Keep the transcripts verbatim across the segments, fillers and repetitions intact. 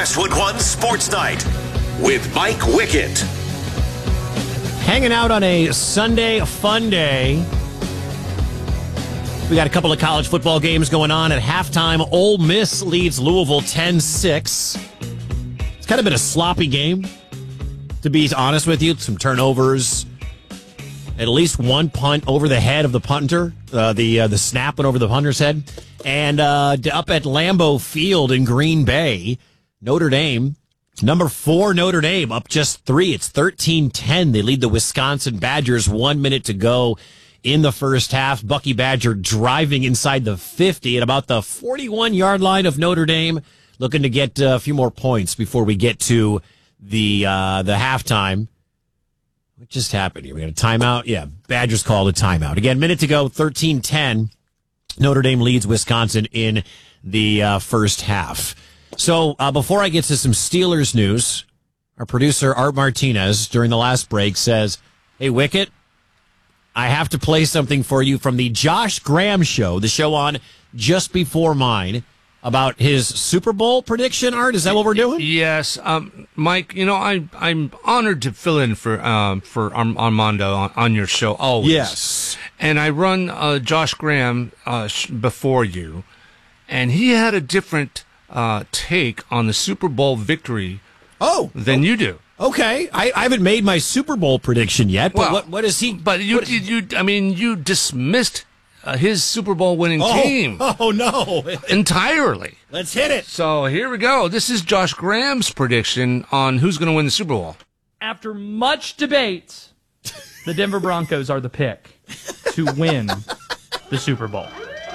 Westwood One Sports Night with Mike Wickett. Hanging out on a Sunday fun day. We got a couple of college football games going on at halftime. Ole Miss leads Louisville ten six. It's kind of been a sloppy game, to be honest with you. Some turnovers. At least one punt over the head of the punter. Uh, the uh, the snap went over the punter's head. And uh, up at Lambeau Field in Green Bay, Notre Dame, number four Notre Dame, up just three. It's thirteen ten. They lead the Wisconsin Badgers. One minute to go in the first half. Bucky Badger driving inside the fifty at about the forty-one-yard line of Notre Dame, looking to get uh, a few more points before we get to the uh, the halftime. What just happened here? We got a timeout? Yeah, Badgers called a timeout. Again, minute to go, thirteen ten. Notre Dame leads Wisconsin in the uh, first half. So uh, before I get to some Steelers news, our producer, Art Martinez, during the last break says, hey, Wicket, I have to play something for you from the Josh Graham show, the show on just before mine, about his Super Bowl prediction. Art, is that what we're doing? Yes, um, Mike. You know, I I'm honored to fill in for um for Armando on, on your show always. Yes, and I run uh, Josh Graham uh, sh- before you, and he had a different uh, take on the Super Bowl victory. Oh, than oh. you do. Okay, I, I haven't made my Super Bowl prediction yet. But well, what what is he? But you what, you I mean you dismissed. Uh, his Super Bowl winning oh, team. Oh, no. Entirely. Let's hit it. So here we go. This is Josh Graham's prediction on who's going to win the Super Bowl. After much debate, the Denver Broncos are the pick to win the Super Bowl.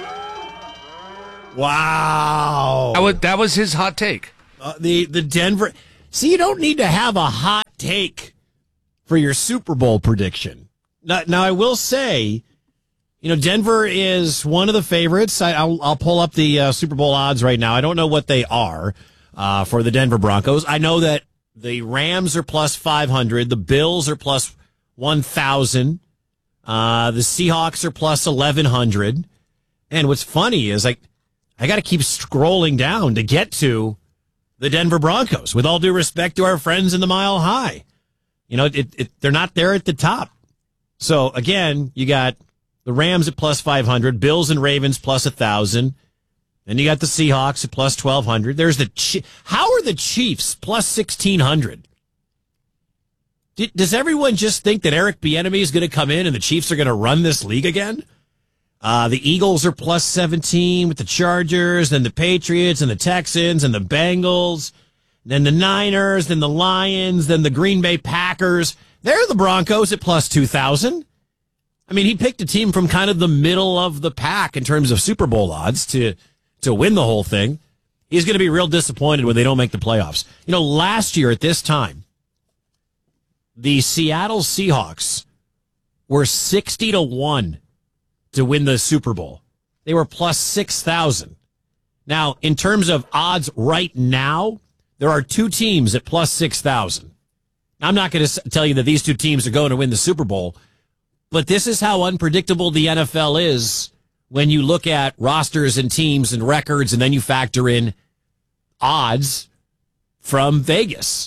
Wow. That was, that was his hot take. Uh, the, the Denver. See, you don't need to have a hot take for your Super Bowl prediction. Now, now I will say, you know, Denver is one of the favorites. I, I'll, I'll pull up the uh, Super Bowl odds right now. I don't know what they are uh, for the Denver Broncos. I know that the Rams are plus five hundred. The Bills are plus one thousand. Uh, the Seahawks are plus eleven hundred. And what's funny is like, I got to keep scrolling down to get to the Denver Broncos, with all due respect to our friends in the Mile High. You know, it, it, they're not there at the top. So, again, you got the Rams at plus five hundred, Bills and Ravens plus one thousand. Then you got the Seahawks at plus twelve hundred. There's the Chi- How are the Chiefs plus sixteen hundred? D- does everyone just think that Eric Bieniemy is going to come in and the Chiefs are going to run this league again? Uh, the Eagles are plus seventeen with the Chargers, then the Patriots and the Texans and the Bengals, then the Niners, then the Lions, then the Green Bay Packers. They're the Broncos at plus two thousand. I mean, he picked a team from kind of the middle of the pack in terms of Super Bowl odds to to win the whole thing. He's going to be real disappointed when they don't make the playoffs. You know, last year at this time, the Seattle Seahawks were sixty to one to win the Super Bowl. They were plus six thousand. Now, in terms of odds right now, there are two teams at plus six thousand. I'm not going to tell you that these two teams are going to win the Super Bowl, but this is how unpredictable the N F L is when you look at rosters and teams and records, and then you factor in odds from Vegas.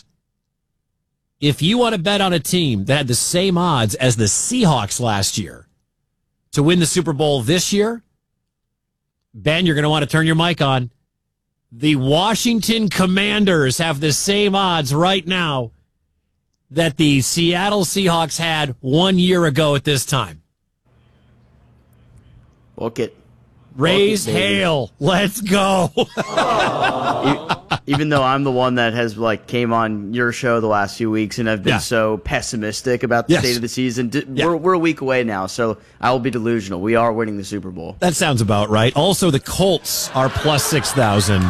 If you want to bet on a team that had the same odds as the Seahawks last year to win the Super Bowl this year, Ben, you're going to want to turn your mic on. The Washington Commanders have the same odds right now that the Seattle Seahawks had one year ago at this time. Book it. Raise Book it, hail. Let's go. Even though I'm the one that has like came on your show the last few weeks and I've been Yeah. so pessimistic about the Yes. state of the season, d- Yeah. we're, we're a week away now, so I will be delusional. We are winning the Super Bowl. That sounds about right. Also, the Colts are plus six thousand.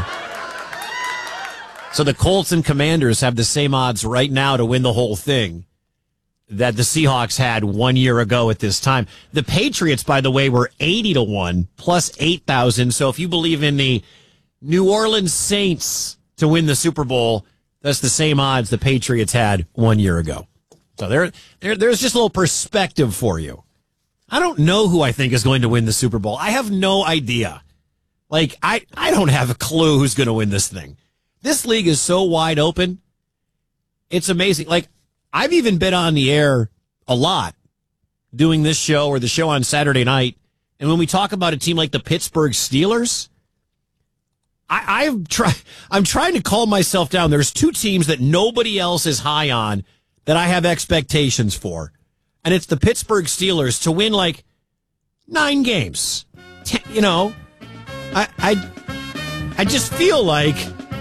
So the Colts and Commanders have the same odds right now to win the whole thing that the Seahawks had one year ago at this time. The Patriots, by the way, were eighty to one, plus eight thousand. So if you believe in the New Orleans Saints to win the Super Bowl, that's the same odds the Patriots had one year ago. So there, there, there's just a little perspective for you. I don't know who I think is going to win the Super Bowl. I have no idea. Like, I, I don't have a clue who's going to win this thing. this league is so wide open. It's amazing. Like, I've even been on the air a lot doing this show or the show on Saturday night. And when we talk about a team like the Pittsburgh Steelers, I, I'm try, I'm trying to calm myself down. There's two teams that nobody else is high on that I have expectations for. And it's the Pittsburgh Steelers to win like nine games. Ten, you know, I, I, I just feel like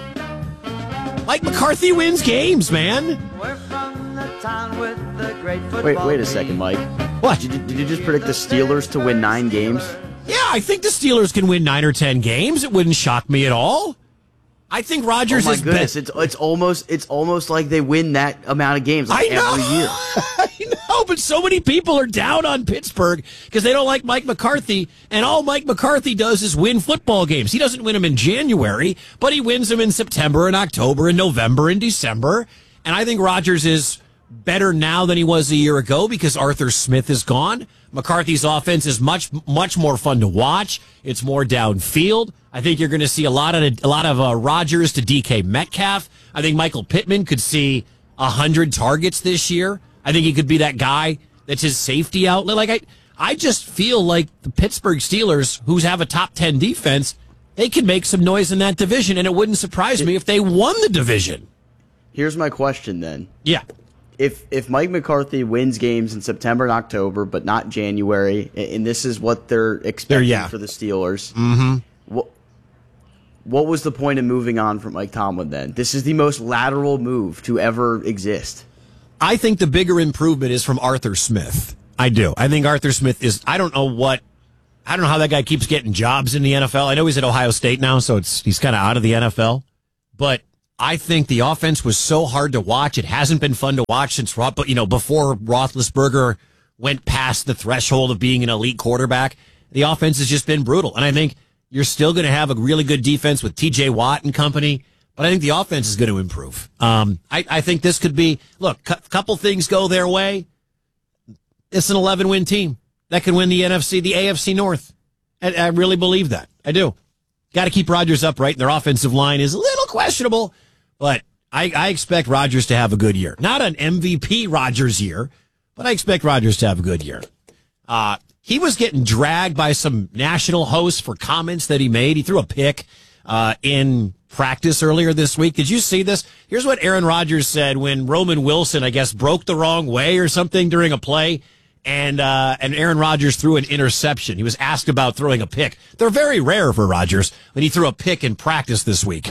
Mike McCarthy wins games, man. We're from the town with the great football Wait, wait a team. second, Mike. What? Did you, did you just predict the Steelers to win nine games? Yeah, I think the Steelers can win nine or ten games. It wouldn't shock me at all. I think Rodgers Oh my is goodness! be- It's it's almost it's almost like they win that amount of games like, I know. every year. I know, but so many people are down on Pittsburgh because they don't like Mike McCarthy, and all Mike McCarthy does is win football games. He doesn't win them in January, but he wins them in September and October and November and December. And I think Rodgers is better now than he was a year ago because Arthur Smith is gone. McCarthy's offense is much, much more fun to watch. It's more downfield. I think you're going to see a lot of a lot of uh, Rodgers to D K Metcalf. I think Michael Pittman could see a hundred targets this year. I think he could be that guy that's his safety outlet. Like I, I just feel like the Pittsburgh Steelers, who have a top ten defense, they can make some noise in that division, and it wouldn't surprise me if they won the division. Here's my question then. Yeah. If if Mike McCarthy wins games in September and October, but not January, and this is what they're expecting yeah. for the Steelers, mm-hmm. what what was the point of moving on from Mike Tomlin then? This is the most lateral move to ever exist. I think the bigger improvement is from Arthur Smith. I do. I think Arthur Smith is, I don't know what, I don't know how that guy keeps getting jobs in the N F L. I know he's at Ohio State now, so it's he's kind of out of the N F L. But I think the offense was so hard to watch. It hasn't been fun to watch since, but you know, before Roethlisberger went past the threshold of being an elite quarterback. The offense has just been brutal. And I think you're still going to have a really good defense with T J Watt and company. But I think the offense is going to improve. Um, I, I think this could be, look, a cu- couple things go their way. It's an eleven-win team that can win the N F C, the A F C North. I, I really believe that. I do. Got to keep Rodgers upright. Their offensive line is a little questionable, but I, I expect Rodgers to have a good year. Not an M V P Rodgers year, but I expect Rodgers to have a good year. Uh, he was getting dragged by some national hosts for comments that he made. He threw a pick uh, in practice earlier this week. Did you see this? Here's what Aaron Rodgers said when Roman Wilson, I guess, broke the wrong way or something during a play, and uh, and Aaron Rodgers threw an interception. He was asked about throwing a pick. They're very rare for Rodgers when he threw a pick in practice this week.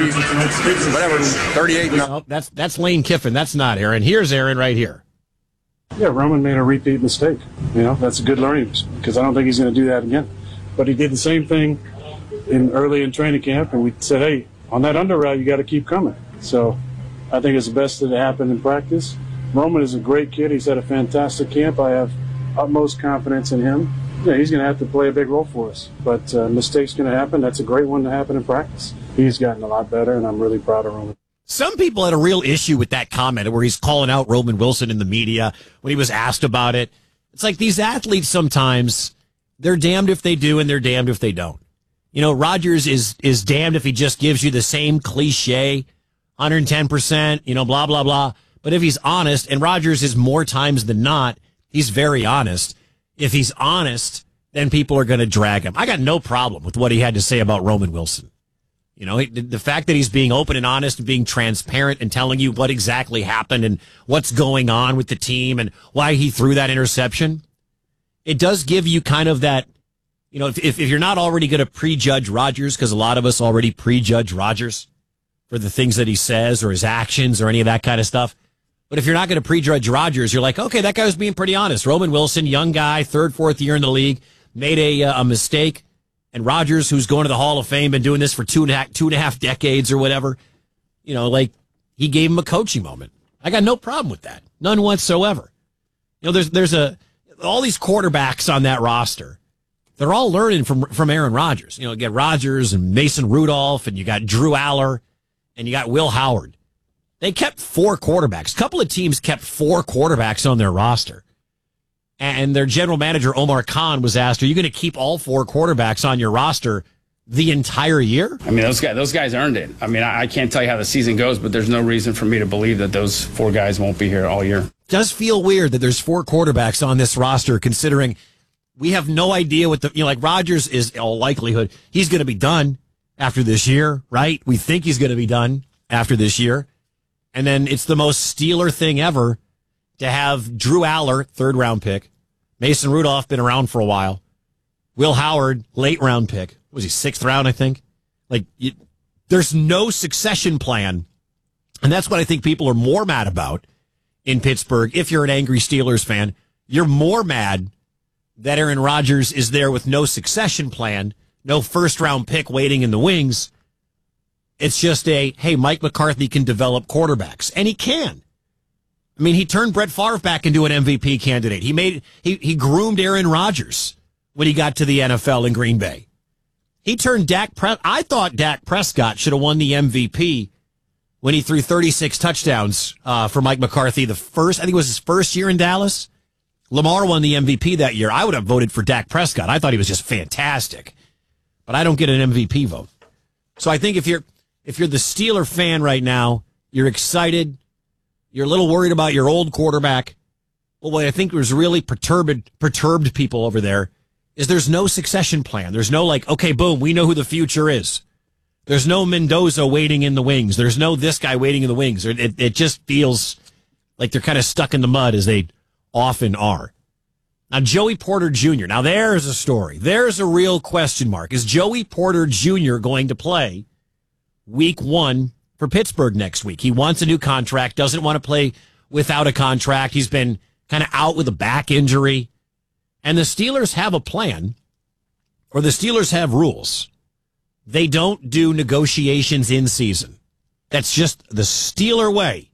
Whatever, thirty-eight. No, that's that's Lane Kiffin. That's not Aaron. Here's Aaron right here. Yeah, Roman made a repeat mistake. You know, that's a good learning because I don't think he's going to do that again. But he did the same thing in early in training camp, and we said, hey, on that under route, you got to keep coming. So I think it's the best that happened in practice. Roman is a great kid. He's had a fantastic camp. I have utmost confidence in him. Yeah, he's going to have to play a big role for us. But uh, mistakes going to happen. That's a great one to happen in practice. He's gotten a lot better, and I'm really proud of Roman. Some people had a real issue with that comment where he's calling out Roman Wilson in the media when he was asked about it. It's like these athletes sometimes, they're damned if they do and they're damned if they don't. You know, Rodgers is is damned if he just gives you the same cliche, one hundred ten percent, you know, blah, blah, blah. But if he's honest, and Rodgers is more times than not, he's very honest. If he's honest, then people are going to drag him. I got no problem with what he had to say about Roman Wilson. You know, the fact that he's being open and honest and being transparent and telling you what exactly happened and what's going on with the team and why he threw that interception, it does give you kind of that, you know, if if, if you're not already going to prejudge Rodgers, because a lot of us already prejudge Rodgers for the things that he says or his actions or any of that kind of stuff. But if you're not going to prejudge Rodgers, you're like, okay, that guy was being pretty honest. Roman Wilson, young guy, third, fourth year in the league, made a uh, a mistake. And Rodgers, who's going to the Hall of Fame, been doing this for two and a half, two and a half decades or whatever, you know, like he gave him a coaching moment. I got no problem with that. None whatsoever. You know, there's, there's a, all these quarterbacks on that roster. They're all learning from, from Aaron Rodgers. You know, you got Rodgers and Mason Rudolph and you got Drew Aller and you got Will Howard. They kept four quarterbacks. A couple of teams kept four quarterbacks on their roster. And their general manager, Omar Khan, was asked, are you going to keep all four quarterbacks on your roster the entire year? I mean, those guys, those guys earned it. I mean, I, I can't tell you how the season goes, but there's no reason for me to believe that those four guys won't be here all year. Does feel weird that there's four quarterbacks on this roster, considering we have no idea what the, you know, like Rodgers is, in all likelihood, he's going to be done after this year, right? We think he's going to be done after this year. And then it's the most Steeler thing ever to have Drew Aller, third round pick, Mason Rudolph, been around for a while, Will Howard, late round pick. Was he sixth round, I think? Like, you, there's no succession plan. And that's what I think people are more mad about in Pittsburgh. If you're an angry Steelers fan, you're more mad that Aaron Rodgers is there with no succession plan, no first round pick waiting in the wings. It's just a, hey, Mike McCarthy can develop quarterbacks. And he can. I mean, he turned Brett Favre back into an M V P candidate. He made, he, he groomed Aaron Rodgers when he got to the N F L in Green Bay. He turned Dak Pre- I thought Dak Prescott should have won the M V P when he threw thirty-six touchdowns uh, for Mike McCarthy. The first, I think it was his first year in Dallas. Lamar won the M V P that year. I would have voted for Dak Prescott. I thought he was just fantastic. But I don't get an M V P vote. So I think if you're if you're the Steeler fan right now, you're excited. You're a little worried about your old quarterback. Well, what I think was really perturbed perturbed people over there is there's no succession plan. There's no like, okay, boom, we know who the future is. There's no Mendoza waiting in the wings. There's no this guy waiting in the wings. It, it just feels like they're kind of stuck in the mud, as they often are. Now, Joey Porter Junior Now, there's a story. There's a real question mark. Is Joey Porter Junior going to play week one for Pittsburgh next week? He wants a new contract, doesn't want to play without a contract. He's been kind of out with a back injury. And the Steelers have a plan, or the Steelers have rules. They don't do negotiations in season. That's just the Steeler way.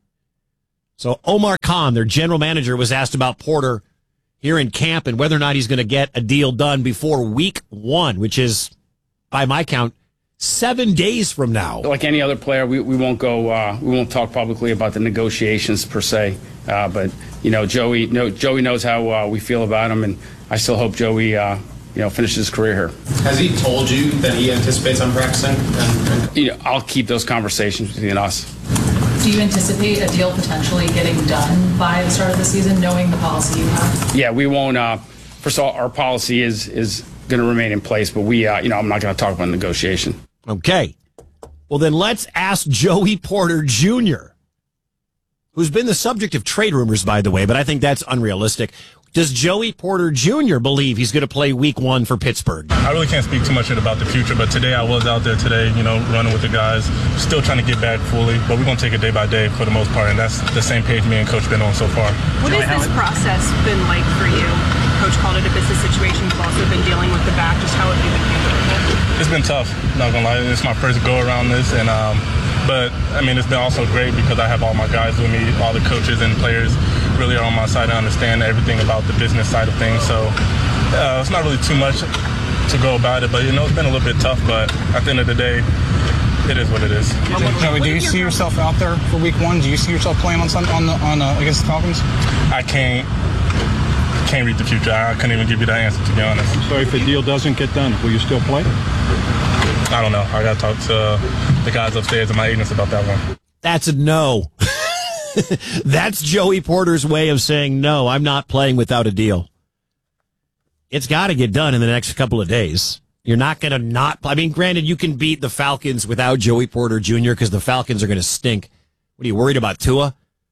So Omar Khan, their general manager, was asked about Porter here in camp and whether or not he's going to get a deal done before week one, which is, by my count, seven days from now. Like any other player, we, we won't go, uh, we won't talk publicly about the negotiations per se. Uh, but, you know, Joey, no, Joey knows how uh, we feel about him, and I still hope Joey, uh, you know, finishes his career here. Has he told you that he anticipates on practicing? And, and- You know, I'll keep those conversations between us. Do you anticipate a deal potentially getting done by the start of the season, knowing the policy you have? Yeah, we won't. Uh, first of all, our policy is is going to remain in place, but we, uh, you know, I'm not going to talk about negotiation. Okay. Well, then let's ask Joey Porter Junior, who's been the subject of trade rumors, by the way, but I think that's unrealistic. Does Joey Porter Junior believe he's going to play week one for Pittsburgh? I really can't speak too much about the future, but today I was out there today, you know, running with the guys, still trying to get back fully, but we're going to take it day by day for the most part, and that's the same page me and Coach been on so far. What has this process been like for you? Coach called it a business situation. You've also been dealing with the back. Just how have you been handling it? It's been tough, not going to lie. It's my first go around this, and um, but, I mean, it's been also great because I have all my guys with me, all the coaches and players really are on my side. I understand everything about the business side of things, so uh, it's not really too much to go about it, but, you know, it's been a little bit tough, but at the end of the day, it is what it is. Joey, do you see yourself out there for week one? Do you see yourself playing on Sunday, on the, on uh, against the Falcons? I can't can't read the future. I couldn't even give you that answer, to be honest. So if the deal doesn't get done, will you still play? I don't know. I got to talk to the guys upstairs and my agents about that one. That's a no. That's Joey Porter's way of saying, no, I'm not playing without a deal. It's got to get done in the next couple of days. You're not going to not play. I mean, granted, you can beat the Falcons without Joey Porter Junior because the Falcons are going to stink. What are you worried about, Tua?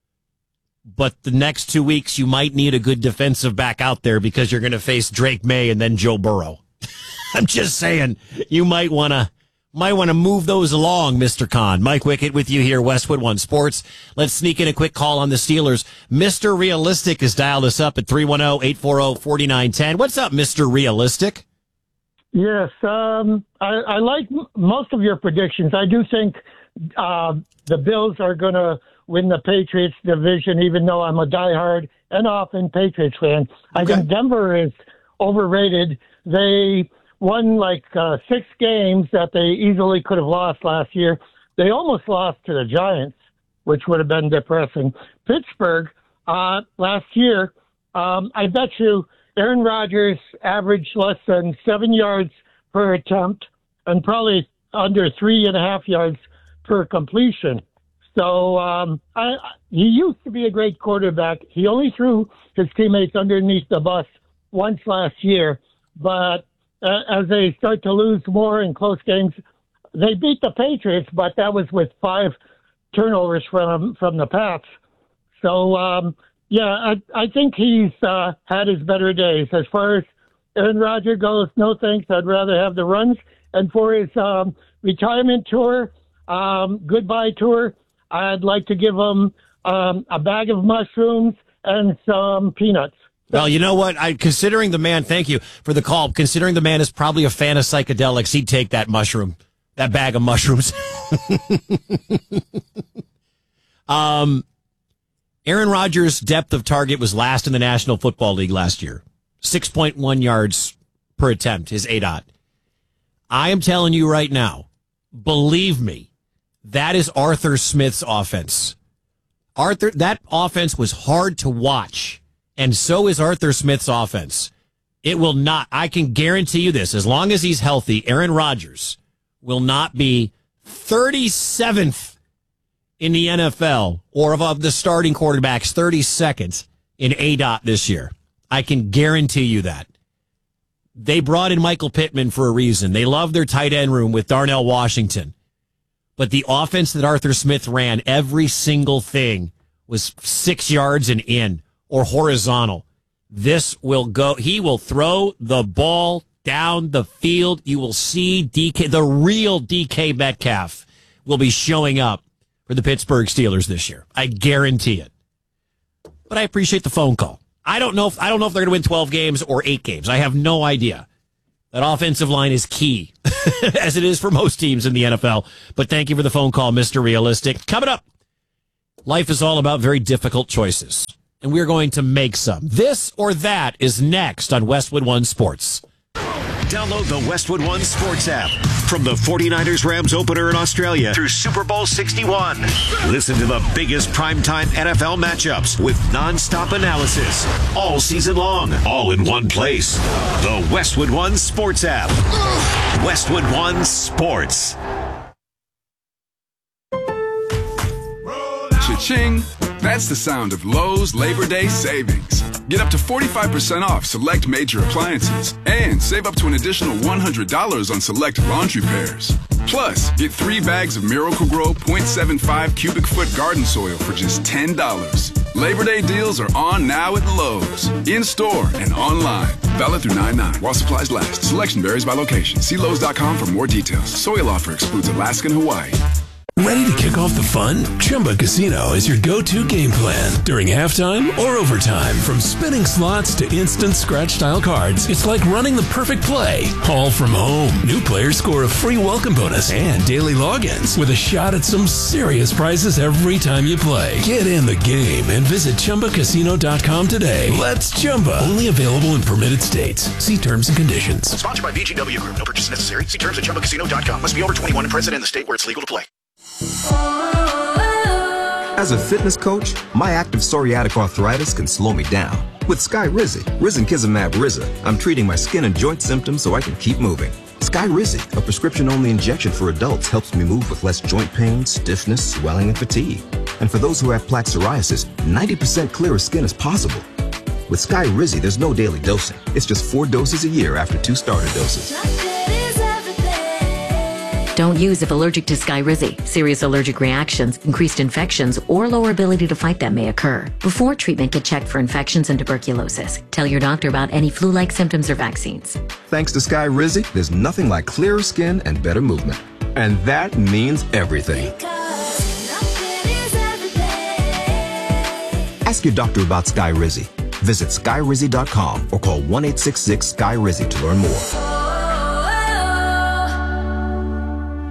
But the next two weeks, you might need a good defensive back out there because you're going to face Drake May and then Joe Burrow. I'm just saying, you might want to might want to move those along, Mister Khan. Mike Wickett with you here, Westwood One Sports. Let's sneak in a quick call on the Steelers. Mister Realistic has dialed us up at three one zero, eight four zero, four nine one zero. What's up, Mister Realistic? Yes, um, I, I like m- most of your predictions. I do think uh, the Bills are going to win the Patriots division, even though I'm a diehard and often Patriots fan. Okay. I think Denver is overrated. They won like uh, six games that they easily could have lost last year. They almost lost to the Giants, which would have been depressing. Pittsburgh, uh, last year, um, I bet you Aaron Rodgers averaged less than seven yards per attempt. and probably under three and a half yards per completion. So um, I, he used to be a great quarterback. He only threw his teammates underneath the bus once last year, but uh, as they start to lose more in close games, they beat the Patriots, but that was with five turnovers from from the Pats. So, um, yeah, I, I think he's uh, had his better days. As far as Aaron Rodgers goes, no thanks. I'd rather have the runs. And for his um, retirement tour, um, goodbye tour, I'd like to give him um, a bag of mushrooms and some peanuts. Well, you know what? I considering the man, thank you for the call. Considering the man is probably a fan of psychedelics, he'd take that mushroom, that bag of mushrooms. um, Aaron Rodgers' depth of target was last in the National Football League last year. six point one yards per attempt, his A D O T. I am telling you right now, believe me, that is Arthur Smith's offense. Arthur, that offense was hard to watch, and so is Arthur Smith's offense. It will not, I can guarantee you this, as long as he's healthy, Aaron Rodgers will not be thirty-seventh in the N F L, or of the starting quarterbacks, thirty-second in A D O T this year. I can guarantee you that. They brought in Michael Pittman for a reason. They love their tight end room with Darnell Washington. But the offense that Arthur Smith ran, every single thing was six yards and in or horizontal. This will go, he will throw the ball down the field. You will see D K, the real D K Metcalf will be showing up for the Pittsburgh Steelers this year. I guarantee it. But I appreciate the phone call. I don't know if I don't know if they're going to win twelve games or eight games. I have no idea. That offensive line is key, as it is for most teams in the N F L. But thank you for the phone call, Mister Realistic. Coming up, life is all about very difficult choices, and we're going to make some. This or that is next on Westwood One Sports. Download the Westwood One Sports app from the forty-niners Rams opener in Australia through Super Bowl sixty-one. Listen to the biggest primetime N F L matchups with nonstop analysis all season long, all in one place. The Westwood One Sports app. Westwood One Sports. Cha-ching! That's the sound of Lowe's Labor Day savings. Get up to forty-five percent off select major appliances and save up to an additional one hundred dollars on select laundry pairs. Plus, get three bags of Miracle-Gro point seven five cubic foot garden soil for just ten dollars. Labor Day deals are on now at Lowe's, in-store and online. Valid through nine nine while supplies last. Selection varies by location. See Lowe's dot com for more details. Soil offer excludes Alaska and Hawaii. Ready to kick off the fun? Chumba Casino is your go-to game plan during halftime or overtime. From spinning slots to instant scratch-style cards, it's like running the perfect play, all from home. New players score a free welcome bonus and daily logins with a shot at some serious prizes every time you play. Get in the game and visit Chumba Casino dot com today. Let's Chumba. Only available in permitted states. See terms and conditions. Sponsored by V G W Group. No purchase necessary. See terms at Chumba Casino dot com. Must be over twenty-one and present in the state where it's legal to play. As a fitness coach, my active psoriatic arthritis can slow me down. With Skyrizi, Risankizumab Riza, I'm treating my skin and joint symptoms so I can keep moving. Skyrizi, a prescription-only injection for adults, helps me move with less joint pain, stiffness, swelling, and fatigue. And for those who have plaque psoriasis, ninety percent clearer skin is possible. With Skyrizi, there's no daily dosing. It's just four doses a year after two starter doses. Don't use if allergic to Skyrizi. Serious allergic reactions, increased infections, or lower ability to fight them may occur. Before treatment, get checked for infections and tuberculosis. Tell your doctor about any flu-like symptoms or vaccines. Thanks to Skyrizi, there's nothing like clearer skin and better movement. And that means everything. Ask your doctor about Skyrizi. Visit Skyrizi dot com or call one eight six six, S K Y R I Z I to learn more. Hi,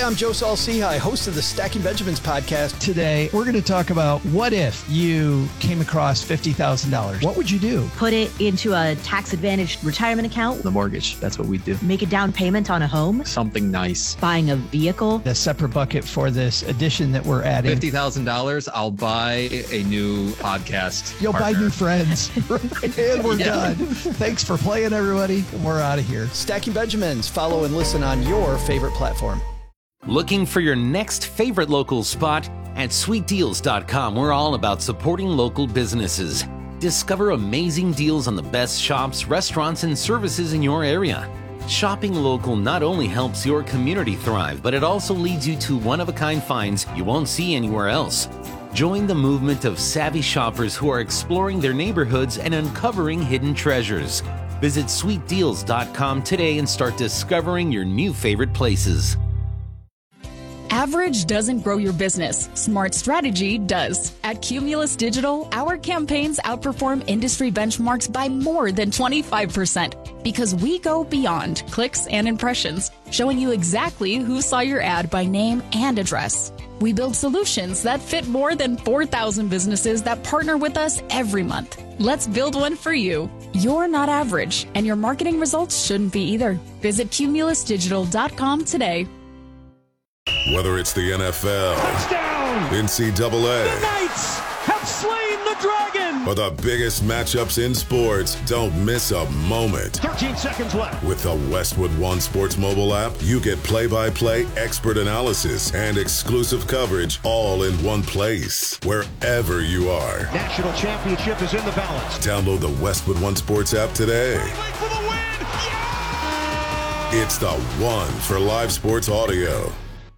I'm Joe Saul-Sehy, host of the Stacking Benjamins podcast. Today, we're going to talk about what if you came across fifty thousand dollars. What would you do? Put it into a tax-advantaged retirement account. The mortgage, that's what we do. Make a down payment on a home. Something nice. Buying a vehicle. A separate bucket for this addition that we're adding. fifty thousand dollars, I'll buy a new podcast. You'll partner. buy new friends. And we're Yeah. done. Thanks for playing, everybody. We're out of here. Stacking Benjamins. Follow and listen on your favorite platform. Looking for your next favorite local spot? At sweet deals dot com, we're all about supporting local businesses. Discover amazing deals on the best shops, restaurants, and services in your area. Shopping local not only helps your community thrive, but it also leads you to one-of-a-kind finds you won't see anywhere else. Join the movement of savvy shoppers who are exploring their neighborhoods and uncovering hidden treasures. Visit sweet deals dot com today and start discovering your new favorite places. Average doesn't grow your business. Smart strategy does. At Cumulus Digital, our campaigns outperform industry benchmarks by more than twenty-five percent because we go beyond clicks and impressions, showing you exactly who saw your ad by name and address. We build solutions that fit more than four thousand businesses that partner with us every month. Let's build one for you. You're not average, and your marketing results shouldn't be either. Visit cumulus digital dot com today. Whether it's the N F L, touchdown, N C double A, the Knights have slain the dragon, or the biggest matchups in sports, don't miss a moment. thirteen seconds left. With the Westwood One Sports mobile app, you get play-by-play expert analysis and exclusive coverage all in one place, wherever you are. National championship is in the balance. Download the Westwood One Sports app today. For the win! Yeah! It's the one for live sports audio.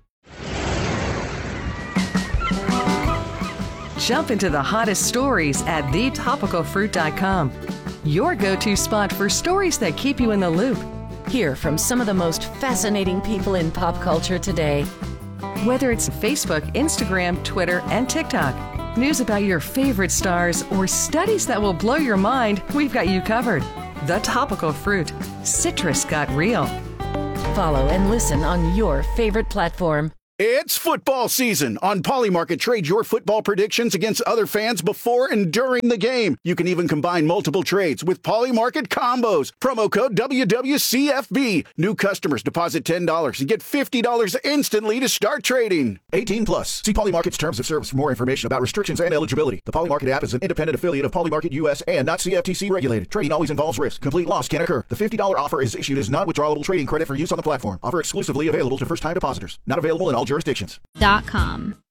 Jump into the hottest stories at the topical fruit dot com. Your go-to spot for stories that keep you in the loop. Hear from some of the most fascinating people in pop culture today. Whether it's Facebook, Instagram, Twitter, and TikTok, news about your favorite stars, or studies that will blow your mind, we've got you covered. The Topical Fruit. Citrus got real. Follow and listen on your favorite platform. It's football season. On Polymarket, trade your football predictions against other fans before and during the game. You can even combine multiple trades with Polymarket combos. Promo code W W C F B. New customers deposit ten dollars and get fifty dollars instantly to start trading. eighteen plus. See Polymarket's terms of service for more information about restrictions and eligibility. The Polymarket app is an independent affiliate of Polymarket U S and not C F T C regulated. Trading always involves risk. Complete loss can occur. The fifty dollars offer is issued as non-withdrawable trading credit for use on the platform. Offer exclusively available to first-time depositors. Not available in all jurisdictions. Dot com.